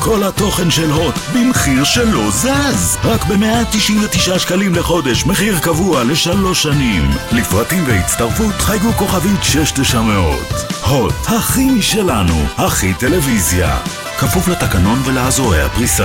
כל התוכן של הוט במחיר שלא זז. רק ב-199 שקלים לחודש, מחיר קבוע ל3 שנים. לפרטים והצטרפות חייגו כוכבית 6900. הוט, הכי משלנו, הכי טלוויזיה. כפוף לתקנון ולאזורי הפריסה.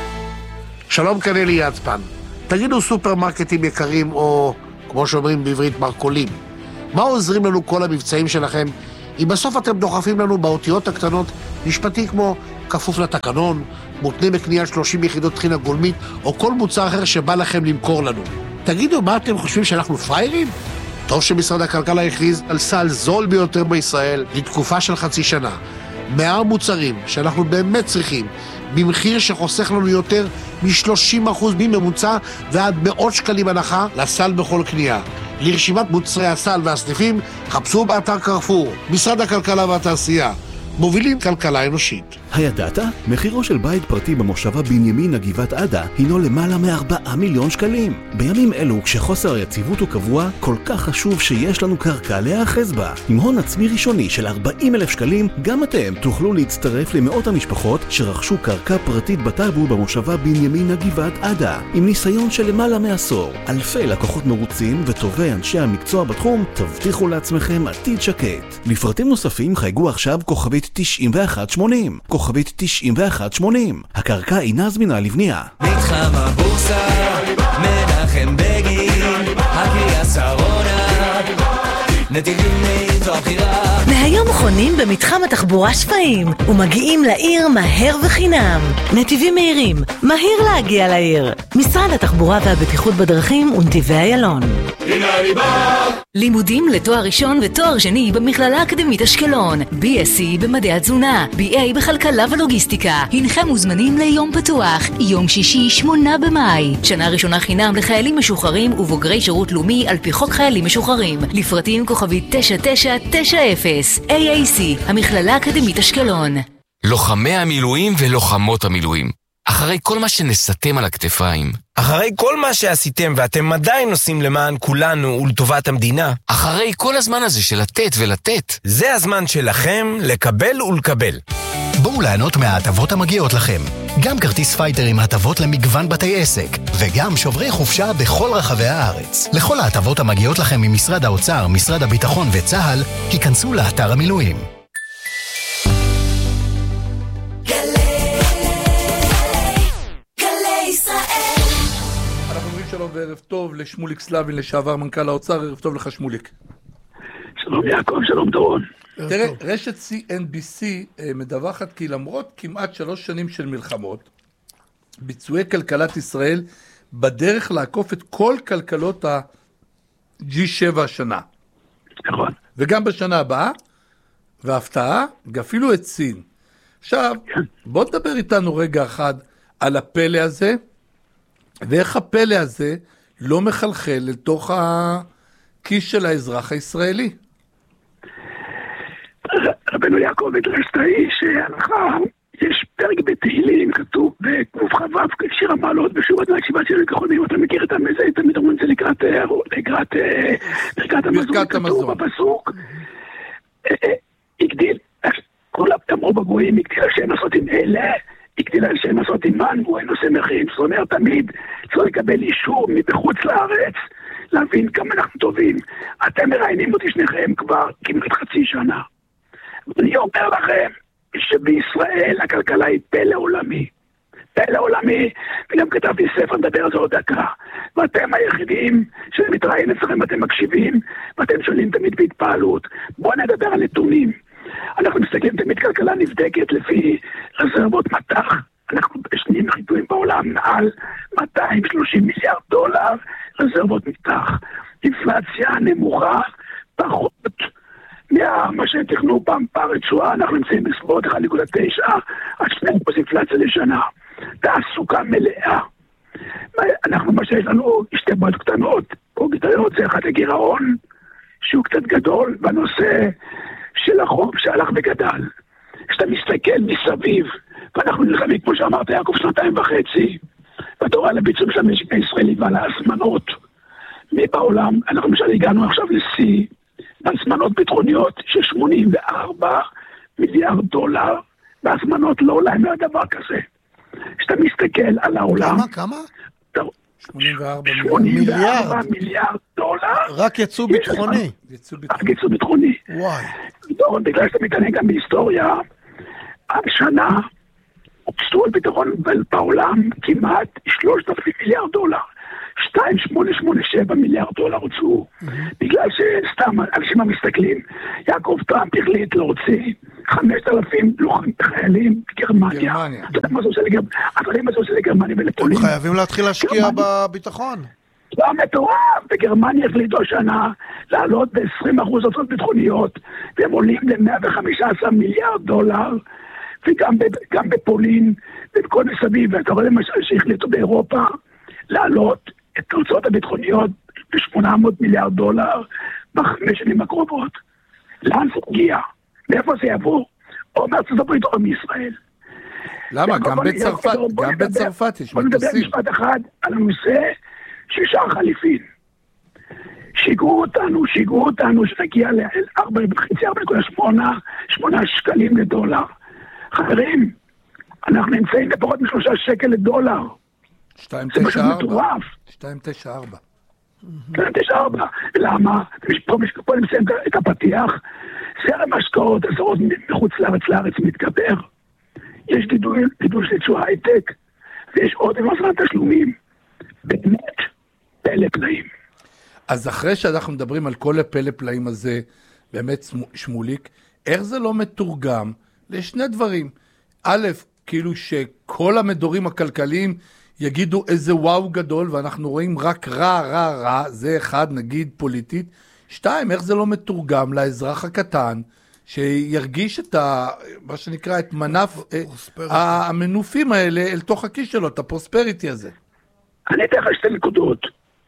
שלום, כאן אלי יצפן. תגידו, סופרמרקטים יקרים, או כמו שאומרים בעברית, מרקולים, מה עוזרים לנו כל המבצעים שלכם אם בסוף אתם דוחפים לנו באותיות הקטנות משפטי כמו כפוף לתקנון, מותנה בקנייה 30 יחידות טחינה גולמית, או כל מוצר אחר שבא לכם למכור לנו? תגידו, מה אתם חושבים, שאנחנו פריירים? טוב שמשרד הכלכלה הכריז על סל זול ביותר בישראל לתקופה של חצי שנה. 100 מוצרים שאנחנו באמת צריכים, במחיר שחוסך לנו יותר מ-30% מממוצע ועד מאות שקלים הנחה לסל בכל קנייה. לרשימת מוצרי הסל והסניפים חפשו באתר קרפור. משרד הכלכלה והתעשייה, מובילים כלכלה אנושית. הידעת? מחירו של בית פרטי במושבה בנימינה גבעת עדה הינו למעלה מ4 מיליון שקלים. בימים אלו, כשחוסר היציבות הוא קבוע, כל כך חשוב שיש לנו קרקע להאחז בה. עם הון עצמי ראשוני של 40,000 שקלים, גם אתם תוכלו להצטרף למאות המשפחות שרכשו קרקע פרטית בטאבו במושבה בנימינה גבעת עדה. עם ניסיון של למעלה מעשור, אלפי לקוחות מרוצים וטובי אנשי המקצוע בתחום, תבטיחו לעצמכם עתיד שקט. לפרטים נוספים חייגו עכשיו כוכבית 9180. כוכבית 9180. הקרקע אינה זמינה לבנייה. מתחם הבורסה, מנחם בגין, הקריאה שרונה, נתיבים מאיתו הבחירה. מהיום חונים במתחם התחבורה שפיים ומגיעים לעיר מהר וחינם. נתיבים מהירים, מהיר להגיע לעיר. משרד התחבורה והבטיחות בדרכים ונתיבי איילון. הנה אני בא! לימודים לתואר ראשון ותואר שני במכללה האקדמית אשקלון. BSc במדעי התזונה, BA בכלכלה ולוגיסטיקה. הנכם מוזמנים ליום פתוח, יום שישי 8 במאי. שנה ראשונה חינם לחיילים משוחררים ובוגרי שירות לאומי על פי חוק חיילים משוחררים. לפרטים כוכבית 9990. AAC, המכללה האקדמית אשקלון. לוחמי המילואים ולוחמות המילואים, אחרי כל מה שנסתם על הכתפיים, אחרי כל מה שעשיתם ואתם עדיין עושים למען כולנו ולטובת המדינה, אחרי כל הזמן הזה של לתת ולתת, זה הזמן שלכם לקבל ולקבל. בואו ליהנות מההטבות המגיעות לכם. גם כרטיס פייטר עם הטבות למגוון בתי עסק, וגם שוברי חופשה בכל רחבי הארץ. לכל ההטבות המגיעות לכם ממשרד האוצר, משרד הביטחון וצה"ל, היכנסו לאתר המילואים. שלום וערב טוב לשמוליק סלבין, לשעבר מנכ"ל האוצר. ערב טוב לך שמוליק. שלום יעקב, שלום דורון. תראה, רשת CNBC מדווחת כי למרות כמעט 3 שנים של מלחמות, ביצועי כלכלת ישראל בדרך לעקוף את כל כלכלות ה-G7 השנה. נכון. וגם בשנה הבאה, והפתעה, אפילו את סין. עכשיו, בוא נדבר איתנו רגע אחד על הפלא הזה, ואיך הפלא הזה לא מחלחל לתוך הכיס של האזרח הישראלי. רבנו יעקב מדרש האיש שהלכה, יש פרק בתהילים, כתוב בקוף חבב, שיר המעלות, בשוב עד מהשיבה של לקחונים, אתה מכיר את המזה, תמיד אומרים את זה לקראת ברכת המזון, כתוב בפסוק, הגדיל, כל אמרו בגויים, הגדיל השם לעשות עם אלה, הגדיל השם לעשות עימן, הוא אין עושה מחים. זאת אומרת, תמיד צריך לקבל אישור מבחוץ לארץ, להבין כמה אנחנו טובים. אתם מראיינים אותי שניכם כבר כמעט חצי שנה. אני אומר לכם שבישראל הכלכלה היא פלא עולמי. פלא עולמי, וגם כתבתי ספר, נדבר על זה עוד דקה. ואתם היחידים שמתראיין אצלכם, אתם מקשיבים, ואתם שואלים תמיד בהתפעלות. בואו נדבר על נתונים. אנחנו מסתכלים, תמיד כלכלה נבדקת לפי רזרבות מטח. אנחנו בשנים חיתויים בעולם מעל 230 מיליארד דולר רזרבות מטח. אינפלציה נמוכה, פחות מה שתכנו פעם רצועה, אנחנו נמצאים בסביבות 1.9 עד 2% אינפלציה לשנה. תעסוקה מלאה. אנחנו, מה שיש לנו, שתי בעיות קטנות. פה גדולות זה אחד הגירעון, שהוא קצת גדול, בנושא של החוב שהלך וגדל. כשאתה מסתכל מסביב, ואנחנו נלחמים, כמו שאמרת, יעקב, 2.5, ואתה רואה לביצוע של המשק הישראלי ועל ההזמנות. מבעולם, אנחנו למשל הגענו עכשיו לשיא, בהזמנות ביטחוניות של 84 מיליארד דולר בהזמנות לעולם, לא היה דבר כזה. כשאתה מסתכל על העולם... כמה? 84 מיליארד דולר. רק יצוא ביטחוני. רק יצוא ביטחוני. וואי. בגלל שאתה מתעניין גם בהיסטוריה, השנה הוצאו על ביטחון בעולם כמעט 3,000 מיליארד דולר. 2,887 מיליארד דולר הוצאו. בגלל שסתם אנשים מסתכלים, יעקב טראמפ החליט להוציא 5,000 חיילים בגרמניה. אתה יודע מה זה עושה לגרמניה ולפולין? חייבים להתחיל להשקיע בביטחון. לא מטורף, בגרמניה החליטו השנה לעלות ב-20% הוצאות ביטחוניות, והם עולים ל-115 מיליארד דולר, וגם בפולין, ובכל מסביב, ואתה רואה למשל שהחליטו באירופה לעלות את ההוצאות הביטחוניות ב-800 מיליארד דולר בחמש שנים הקרובות. לאן זה הגיע? מאיפה זה יבוא? או מארצות הברית או מישראל. למה? גם בצרפת יש מטוסים. בוא נדבר משפט אחד על הנושא של שער חליפין. שיגעו אותנו שנגיע ל-4.8 שקלים לדולר. חברים, אנחנו נמצאים בפחות מ3 שקל לדולר. 294. למה? פה נמצאים את הפתיח. זרם השקעות, עשרות מחוץ לארץ מתגבר. יש גידול של תשואה הייטק, ויש עוד מזרן תשלומים. באמת, פלא פלאים. אז אחרי שאנחנו מדברים על כל הפלא פלאים הזה, באמת שמוליק, איך זה לא מתורגם לשני דברים? א', כאילו שכל המדורים הכלכליים יגידו איזה וואו גדול, ואנחנו רואים רק רע, זה אחד נגיד פוליטית. 2, איך זה לא מתורגם לאזרח הקטן, שירגיש את מה שנקרא, את מנף המנופים האלה אל תוך הכיס שלו, את הפרוספריטי הזה. אני אתן לך 2 נקודות.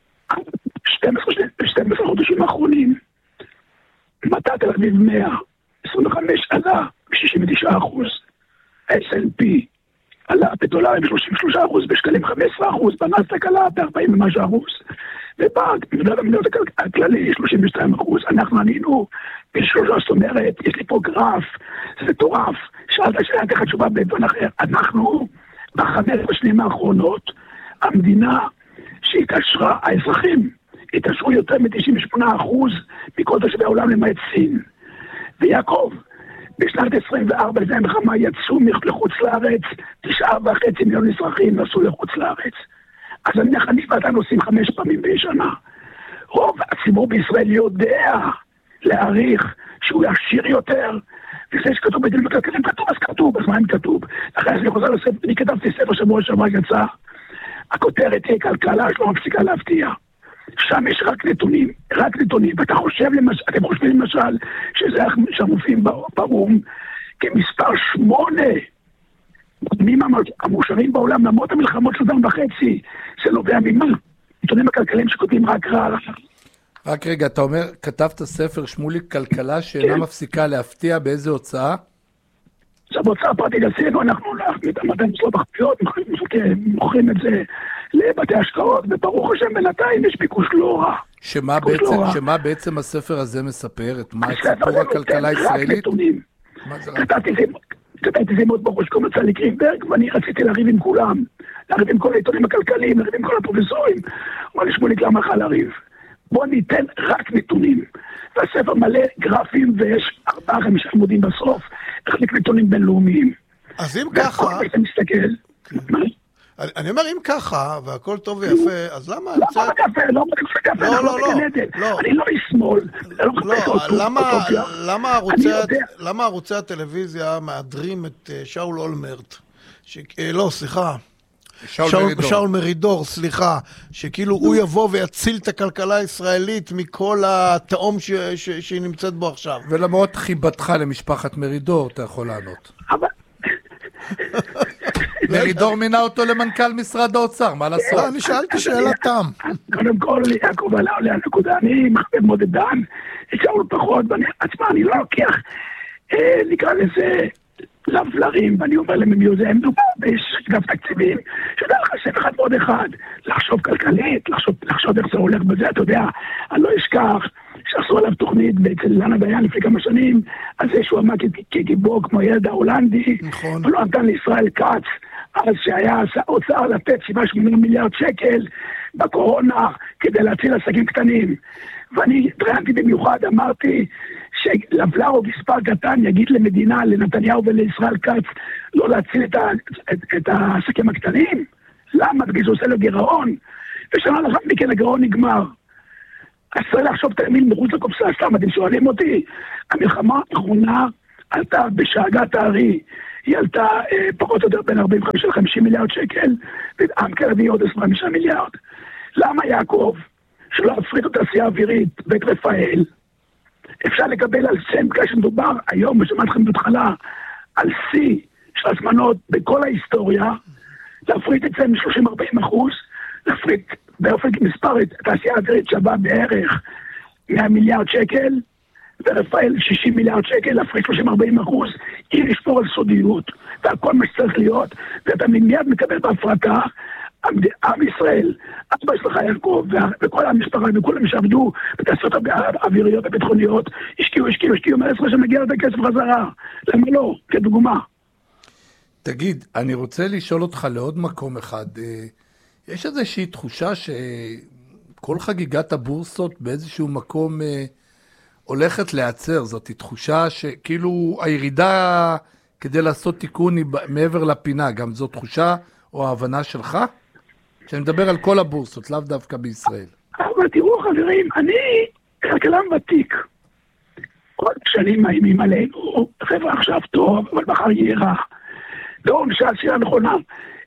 12 חודשים האחרונים, מדד תל אביב 100, 25 עלה ב-69%, S&P עלה בדולרים ב-33%, בשקלים 15%, בנסדק עלה ב-40 ומשהו אחוז, ובמדד המניות הכללי 32%, אנחנו ענינו ב-3, זאת אומרת, יש לי פה גרף, זה מטורף, שאלת שאלה ככה תשובה באבן אחר, אנחנו ב15 שנים האחרונות, המדינה שהתעשרה, האזרחים, התעשרו יותר מ-98% מכל תושבי העולם למעט סין. ויעקב, בשנת 24 לפני המלחמה יצאו לחוץ לארץ, 9.5 מיליון אזרחים נסעו לחוץ לארץ. אז אני ואתה נוסעים 5 פעמים בשנה. רוב הציבור בישראל יודע להעריך שהוא ישיר יותר, וזה שכתוב בדינים הכלכליים כתוב, אז כתוב, אז מה אם כתוב? אחרי אני חוזר לספר, אני כתבתי ספר שבוע שעבר יצא, הכותרת היא כלכלה שלא מפסיקה להפתיע. שם יש רק נתונים, ואתה חושב למשל, אתם חושבים למשל, שזה שהמופיעים באום כמספר 8, המאושרים בעולם, למרות המלחמות של 2.5, זה נובע ממה? עיתונים הכלכליים שכותבים רק רע. רק רגע, אתה אומר, כתבת ספר שמוליק כלכלה שאינה מפסיקה להפתיע באיזה הוצאה? עכשיו בהוצאה פרטית עשינו, אנחנו מדעים שלו בחפיות, מוכרים את זה לבתי השקעות, וברוך השם בינתיים יש ביקוש לא רע. שמה בעצם הספר הזה מספר? את מה סיפור הכלכלה הישראלית? כתבתי זה מאוד ברור שקוראים לצלי גרינברג, ואני רציתי לריב עם כולם, לריב עם כל העיתונים הכלכליים, לריב עם כל הפרופסורים. הוא אמר לי, שמוליק, למה לך לריב? בוא ניתן רק נתונים. והספר מלא גרפים, ויש 4-5 עמודים בסוף, החליק נתונים בינלאומיים. אז אם ככה... אתה מסתכל... אני אומר, אם ככה, והכל טוב ויפה, אז למה... לא, אני לא אשמאל. למה ערוצי הטלוויזיה מאדרים את שאול אולמרט? לא, סליחה. שאול מרידור, סליחה, שכאילו הוא יבוא ויציל את הכלכלה הישראלית מכל התאום שהיא נמצאת בו עכשיו. ולמרות חיבתך למשפחת מרידור, אתה יכול לענות. מרידור מינה אותו למנכ"ל משרד האוצר, מה לעשות? אני שאלתי שאלתם. קודם כל, יעקב עלה עולה הנקודה, אני מחבב מאוד את דן, שאול פחות, אני לא לוקח, נקרא לזה, לבלרים, ואני אומר להם, הם דובר, ויש אגף תקציבים, שיודע לך שם אחד ועוד אחד, לחשוב כלכלית, לחשוב איך זה הולך בזה, אתה יודע, אני לא אשכח, שעשו עליו תוכנית אצל אילנה דיין לפני כמה שנים, על זה שהוא עמד כגיבור כמו ילד ההולנדי, ולא נתן לישראל כץ, אז שהיה הוצאה לתת 7-8 מיליארד שקל בקורונה כדי להציל עסקים קטנים. ואני התראיינתי במיוחד, אמרתי שלבלרו מספר קטן יגיד למדינה, לנתניהו ולישראל כץ, לא להציל את העסקים הקטנים. למה? בגלל שהוא עושה לו גירעון, ושנה לאחר מכן הגירעון נגמר. אז צריך לחשוב את הימין מחוץ לקופסה, סתם, אתם שואלים אותי. המלחמה האחרונה עלתה בשאגת הארי, היא עלתה פחות או יותר בין 45-50 מיליארד שקל, ועם קרבי עוד 25 מיליארד. למה יעקב, שלא הפריט את התעשייה האווירית, בית רפאל, אפשר לקבל על סם, כשמדובר היום, ושמעת לכם בהתחלה, על שיא של הזמנות בכל ההיסטוריה, להפריט את זה מ-30-40%, להפריט באופן מספר את התעשייה האווירית שווה בערך 100 מיליארד שקל, ורפאל 60 מיליארד שקל, להפריט 30-40%, אי לשפור על סודיות, והכל מה שצריך להיות, ואתה מיד מקבל בהפרטה, עם ישראל, אבא שלך יעקב, וכל המשפחה, וכולם שעבדו בתעשיות האוויריות הביטחוניות, השקיעו 110 שמגיע את הכסף חזרה. למה לא? כדוגמה. תגיד, אני רוצה לשאול אותך לעוד מקום אחד. יש איזושהי תחושה שכל חגיגת הבורסות באיזשהו מקום הולכת להיעצר. זאת תחושה שכאילו הירידה כדי לעשות תיקון היא מעבר לפינה. גם זו תחושה או ההבנה שלך? שאני מדבר על כל הבורסות, לאו דווקא בישראל. אבל תראו חברים, אני כלכלן ותיק. עוד שנים מאיימים עלינו, חבר'ה עכשיו טוב, אבל מחר יהיה רע. לא, שהעשייה נכונה.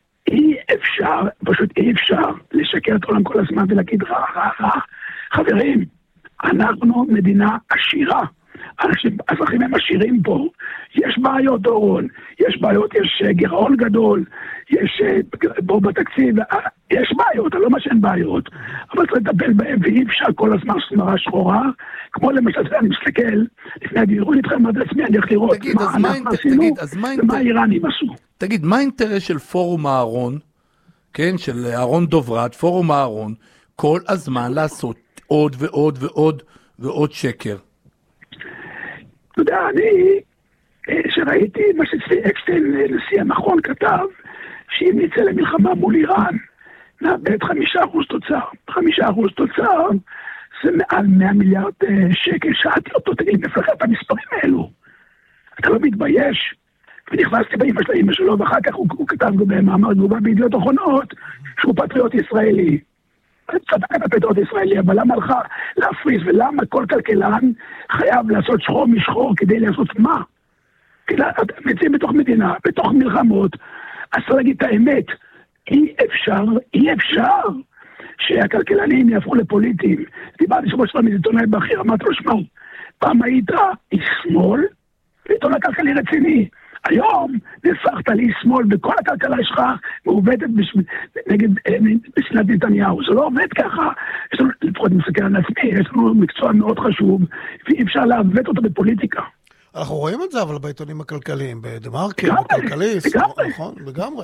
פשוט אי אפשר לשקר את העולם כל הזמן ולהגיד רע. חברים, אנחנו מדינה עשירה. האזרחים הם עשירים פה. יש בעיות, דורון. יש בעיות, יש גירעון גדול. יש בור בתקציב. יש בעיות, אני לא אומר שאין בעיות. אבל צריך לטפל בהם, ואי אפשר כל הזמן סמרה שחורה. כמו למשל, אני מסתכל, לפני הדיון איתכם עד עצמי, אני הולך לראות מה אנחנו עשינו ומה האיראנים עשו. תגיד, מה האינטרס של פורום אהרון, כן, של אהרון דוברת, פורום אהרון, כל הזמן לעשות עוד ועוד ועוד ועוד שקר? אתה יודע, אני, שראיתי מה שצבי אקשטיין, נשיא המכון, כתב, שאם נצא למלחמה מול איראן, נאבד 5% תוצר. 5% תוצר זה מעל 100 מיליארד שקל. שאלתי אותו, תגיד, מפלחת את המספרים האלו. אתה לא מתבייש? ונכנסתי באמא של האמא שלו, ואחר כך הוא כתב במאמר תגובה בידיעות אחרונות, שהוא פטריוט ישראלי. צדק את הפטריוט ישראלי, אבל למה לך להפריז, ולמה כל כלכלן חייב לעשות שחור משחור כדי לעשות מה? מצאים בתוך מדינה, בתוך מלחמות, אז צריך להגיד את האמת, אי אפשר שהכלכלנים יהפכו לפוליטיים. דיברתי שבוע שלנו עיתונאי בכיר, אמרתי לו, שמע, פעם היית איש שמאל, ועיתונאי כלכלי רציני. היום נפחת לי שמאל, וכל הכלכלה שלך מעובדת נגד בשנת נתניהו. זה לא עובד ככה. יש לנו, לפחות מסתכל על עצמי, יש לנו מקצוע מאוד חשוב, ואי אפשר לעוות אותו בפוליטיקה. אנחנו רואים את זה, אבל בעיתונים הכלכליים, בדמרקר, בכלכליסט, נכון, לגמרי.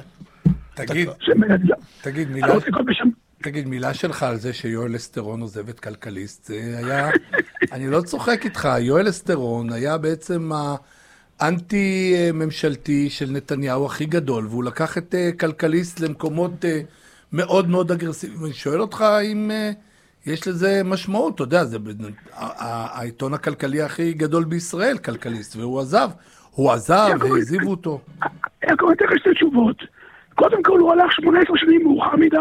תגיד, מילה שלך על זה שיואל אסטרון עוזב את כלכליסט, זה היה, אני לא צוחק איתך, יואל אסטרון היה בעצם האנטי ממשלתי של נתניהו הכי גדול, והוא לקח את כלכליסט למקומות מאוד מאוד אגרסיביים. אני שואל אותך אם יש לזה משמעות, אתה יודע, זה העיתון הכלכלי הכי גדול בישראל, כלכליסט, והוא עזב, והעזיבו אותו. היה קורא תכף שתי תשובות. קודם כל הוא הלך 18 שנים מאוחר מדי.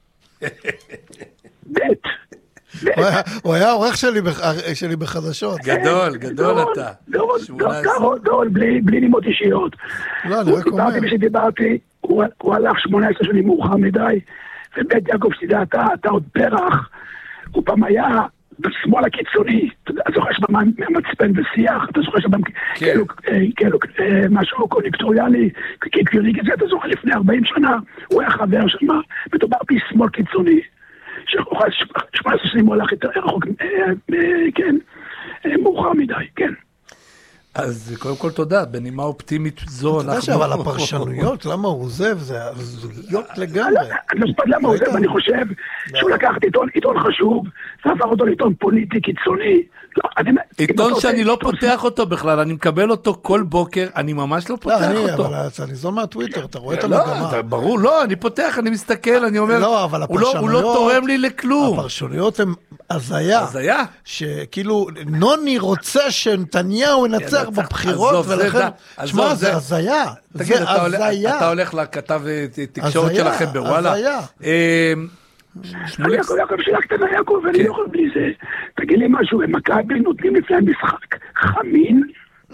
הוא היה עורך שלי בחדשות. גדול אתה. דורון, בלי נימות אישיות. לא, אני רק אומר. כשדיברתי, הוא הלך 18 שנים מאוחר מדי, ובית יעקב שתדע, אתה עוד פרח, הוא פעם היה בשמאל הקיצוני, אתה זוכר שבמה מצפן ושיח, אתה זוכר שבמה כאילו משהו קונקטוריאלי, קיקיוני כזה, אתה זוכר לפני 40 שנה, הוא היה חבר שמה, מדובר בשמאל קיצוני, שאוכל 18 שנים הוא הלך יותר רחוק, כן, מאוחר מדי, כן. אז קודם כל תודה, בנימה אופטימית זו אתה יודע אבל הפרשנויות, למה הוא עוזב, זה הזויות לגמרי. אני לא אספד למה הוא עוזב, אני חושב שהוא לקח עיתון חשוב, והפך אותו לעיתון פוליטי קיצוני. עיתון שאני לא פותח אותו בכלל, אני מקבל אותו כל בוקר, אני ממש לא פותח אותו. אבל אתה ניזון מהטוויטר, אתה רואה את המגמה. ברור, לא, אני פותח, אני מסתכל, אני אומר, הוא לא תורם לי לכלום. הפרשנויות הן הזיה. שכאילו, נוני רוצה שנתניהו ינצח בבחירות, ולכן, שמע, זה הזיה. תגיד, אתה הולך לכתב תקשורת שלכם בוואלה? שמוליק בשביל הקטנה יעקב, ואני לא יכול בלי זה. תגיד לי משהו, הם מכבי נותנים לפני המשחק חמין?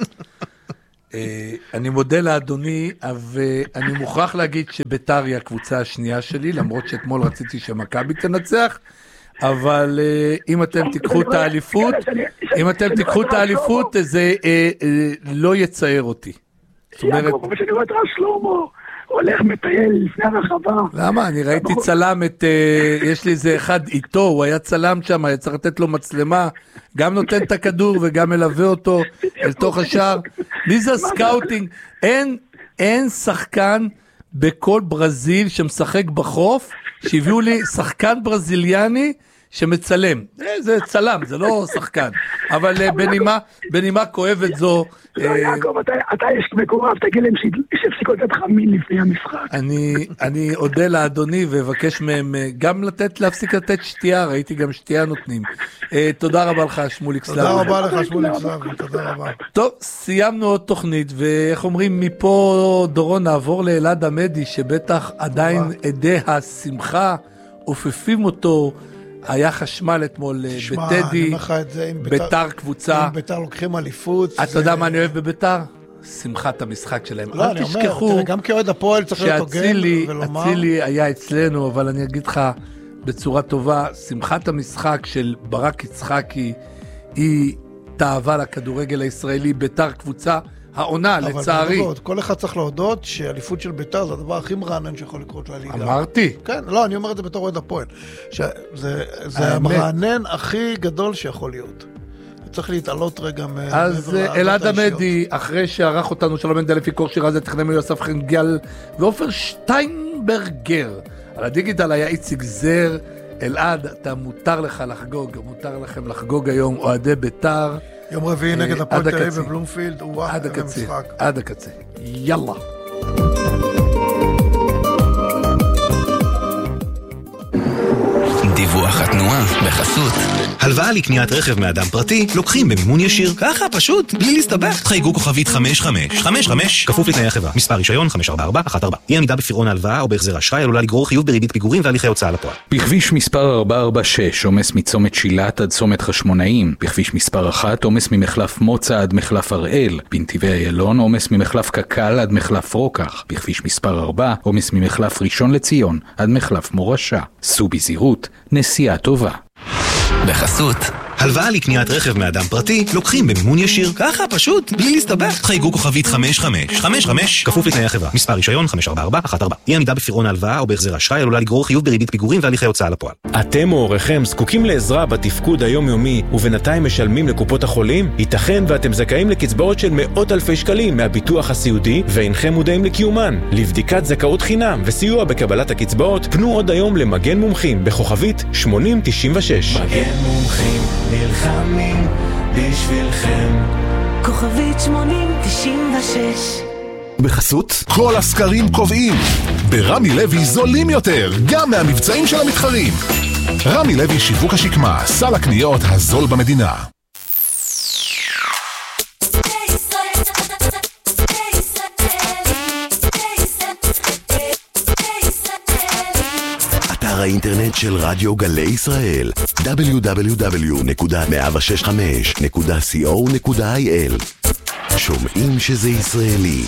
אני מודה לאדוני, ואני מוכרח להגיד שביתר היא הקבוצה השנייה שלי, למרות שאתמול רציתי שמכבי תנצח, אבל אם אתם תיקחו את האליפות, זה לא יצייר אותי. יעקב, אבל שאני רואה את רז שלמה, הולך מטייל לפני הרחבה. למה? אני ראיתי צלם יש לי איזה אחד איתו, הוא היה צלם שם, היה צריך לתת לו מצלמה, גם נותן את הכדור וגם מלווה אותו אל תוך השער. מי זה הסקאוטינג? אין שחקן בכל ברזיל שמשחק בחוף, שהביאו לי שחקן ברזיליאני שמצלם. זה צלם, זה לא שחקן. אבל בנימה כואבת זו... יעקב, אתה יש מקורב, תגיד להם שהפסיקו לתת חמין לפני המשחק. אני אודה לאדוני ובקש מהם גם להפסיק לתת שתייה, ראיתי גם שתייה נותנים. תודה רבה לך, שמוליק סלאבי. תודה רבה לך, שמוליק סלאבי, תודה רבה. טוב, סיימנו עוד תוכנית, ואיך אומרים, מפה דורון נעבור לאלעד עמדי, שבטח עדיין עדי השמחה, עופפים אותו, היה חשמל אתמול בטדי, ביתר קבוצה. אם ביתר לוקחים אליפות. אתה יודע מה אני אוהב בביתר? שמחת המשחק שלהם. לא, אני אומר, גם כאוהד הפועל צריך להיות הוגן ולומר. שאצילי היה אצלנו, אבל אני אגיד לך בצורה טובה, שמחת המשחק של ברק יצחקי, היא תאווה לכדורגל הישראלי, ביתר קבוצה העונה, לצערי. אבל כל אחד צריך להודות שאליפות של ביתר זה הדבר הכי מרענן שיכול לקרות לליגה. אמרתי. כן, לא, אני אומר את זה בתור אוהד הפועל. זה המרענן הכי גדול שיכול להיות. צריך להתעלות רגע אז אלעד עמדי, אחרי שערך אותנו שלום מנדל אפיקור שירה, זה תכנן מיוסף חנגל ועופר שטיינברגר. על הדיגיטל היה איציק זר. אלעד, אתה מותר לך לחגוג, מותר לכם לחגוג היום אוהדי ביתר. יום רביעי נגד הפועל תל אביב בבלומפילד, עד הקצה, עד הקצה. יאללה. דיווח התנועה בחסות. הלוואה לקניית רכב מאדם פרטי לוקחים במימון ישיר. ככה פשוט, בלי להסתבך. חייגו כוכבית 5555, כפוף לתנאי החברה. מספר רישיון 54414. אי עמידה בפירעון ההלוואה או בהחזר אשראי עלולה לגרור חיוב בריבית פיגורים והליכי הוצאה לפועל. בכביש מספר 446, עומס מצומת שילת עד צומת חשמונאים. בכביש מספר 1, עומס ממחלף מוצא עד מחלף הראל. בנתיבי איילון, עומס ממחלף קקל עד מחלף רוקח. בכביש מספר 4, עומס ממחלף ראשון לציון עד מחלף מורשה. סעו בזהירות, נסיעה טובה. בחסות. הלוואה לקניית רכב מאדם פרטי לוקחים במימון ישיר. ככה פשוט, בלי להסתבך. חייגו כוכבית 5555, כפוף לתנאי החברה. מספר רישיון 54414. אי עמידה בפירעון ההלוואה או בהחזר אשראי עלולה לגרור חיוב בריבית פיגורים והליכי הוצאה לפועל. אתם או הוריכם זקוקים לעזרה בתפקוד היומיומי ובינתיים משלמים לקופות החולים? ייתכן ואתם זכאים לקצבאות של מאות אלפי שקלים מהביטוח הסיעודי ואינכם מודעים לקיומן. לבדיקת זכאות חינם וסיוע בקבלת הקצבאות, פנו עוד היום למגן מומחים בכוכבית 8096. מגן מומחים נלחמים בשבילכם. כוכבית 8096. בחסות כל הסקרים קובעים ברמי לוי זולים יותר גם מהמבצעים של המתחרים. רמי לוי שיווק השקמה, סל הקניות הזול במדינה. אתר האינטרנט של רדיו גלי ישראל www.106.5.co.il. שומעים שזה ישראלי.